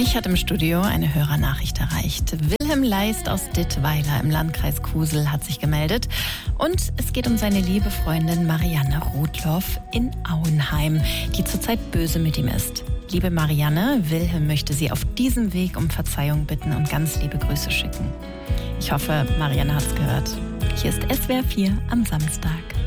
Mich hat im Studio eine Hörernachricht erreicht. Wilhelm Leist aus Dittweiler im Landkreis Kusel hat sich gemeldet. Und es geht um seine liebe Freundin Marianne Rotloff in Auenheim, die zurzeit böse mit ihm ist. Liebe Marianne, Wilhelm möchte Sie auf diesem Weg um Verzeihung bitten und ganz liebe Grüße schicken. Ich hoffe, Marianne hat's gehört. Hier ist SWR 4 am Samstag.